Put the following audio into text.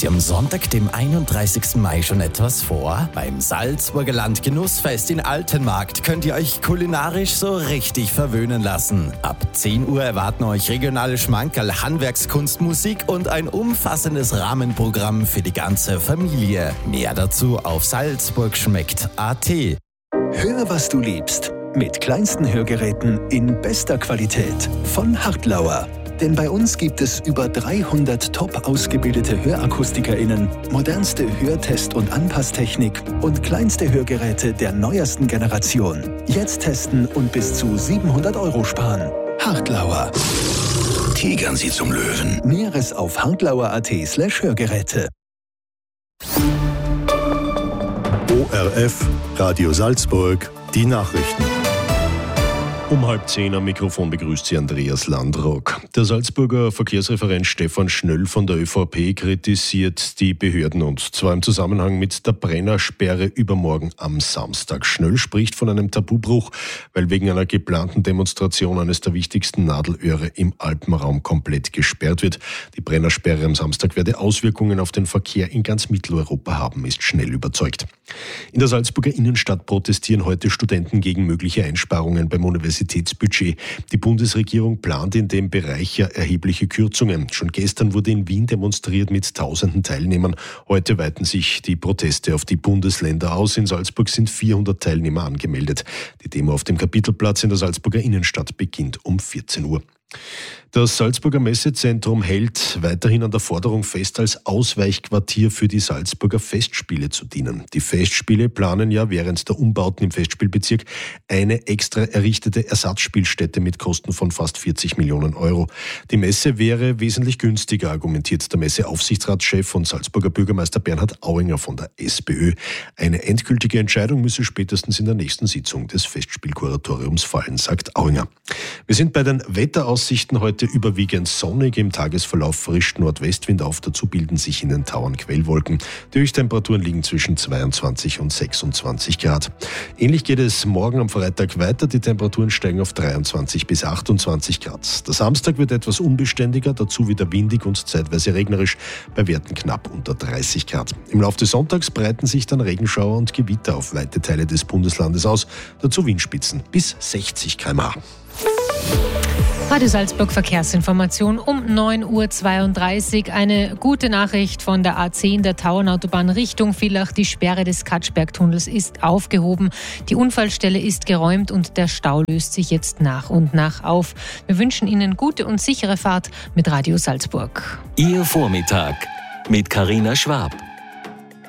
Habt ihr am Sonntag, dem 31. Mai schon etwas vor? Beim Salzburger Landgenussfest in Altenmarkt könnt ihr euch kulinarisch so richtig verwöhnen lassen. Ab 10 Uhr erwarten euch regionale Schmankerl, Handwerkskunst, Musik und ein umfassendes Rahmenprogramm für die ganze Familie. Mehr dazu auf salzburgschmeckt.at. Hör, was du liebst. Mit kleinsten Hörgeräten in bester Qualität von Hartlauer. Denn bei uns gibt es über 300 top ausgebildete HörakustikerInnen, modernste Hörtest- und Anpasstechnik und kleinste Hörgeräte der neuesten Generation. Jetzt testen und bis zu 700 € sparen. Hartlauer. Tigern Sie zum Löwen. Näheres auf hartlauer.at/Hörgeräte. ORF, Radio Salzburg, die Nachrichten. Um 9:30 am Mikrofon begrüßt Sie Andreas Landrock. Der Salzburger Verkehrsreferent Stefan Schnöll von der ÖVP kritisiert die Behörden, und zwar im Zusammenhang mit der Brennersperre übermorgen am Samstag. Schnöll spricht von einem Tabubruch, weil wegen einer geplanten Demonstration eines der wichtigsten Nadelöhre im Alpenraum komplett gesperrt wird. Die Brennersperre am Samstag werde Auswirkungen auf den Verkehr in ganz Mitteleuropa haben, ist Schnöll überzeugt. In der Salzburger Innenstadt protestieren heute Studenten gegen mögliche Einsparungen beim Universitätsbudget. Die Bundesregierung plant in dem Bereich ja erhebliche Kürzungen. Schon gestern wurde in Wien demonstriert mit tausenden Teilnehmern. Heute weiten sich die Proteste auf die Bundesländer aus. In Salzburg sind 400 Teilnehmer angemeldet. Die Demo auf dem Kapitelplatz in der Salzburger Innenstadt beginnt um 14 Uhr. Das Salzburger Messezentrum hält weiterhin an der Forderung fest, als Ausweichquartier für die Salzburger Festspiele zu dienen. Die Festspiele planen ja während der Umbauten im Festspielbezirk eine extra errichtete Ersatzspielstätte mit Kosten von fast 40 Millionen €. Die Messe wäre wesentlich günstiger, argumentiert der Messeaufsichtsratschef und Salzburger Bürgermeister Bernhard Auinger von der SPÖ. Eine endgültige Entscheidung müsse spätestens in der nächsten Sitzung des Festspielkuratoriums fallen, sagt Auinger. Wir sind bei den Wetteraussichten heute überwiegend sonnig, im Tagesverlauf frisch Nordwestwind auf, dazu bilden sich in den Tauern Quellwolken. Die Höchsttemperaturen liegen zwischen 22 und 26 Grad. Ähnlich geht es morgen am Freitag weiter, die Temperaturen steigen auf 23 bis 28 Grad. Der Samstag wird etwas unbeständiger, dazu wieder windig und zeitweise regnerisch, bei Werten knapp unter 30 Grad. Im Laufe des Sonntags breiten sich dann Regenschauer und Gewitter auf weite Teile des Bundeslandes aus, dazu Windspitzen bis 60 km/h. Radio Salzburg Verkehrsinformation um 9:32 Uhr. Eine gute Nachricht von der A10 der Tauernautobahn Richtung Villach. Die Sperre des Katschbergtunnels ist aufgehoben. Die Unfallstelle ist geräumt und der Stau löst sich jetzt nach und nach auf. Wir wünschen Ihnen gute und sichere Fahrt mit Radio Salzburg. Ihr Vormittag mit Carina Schwab.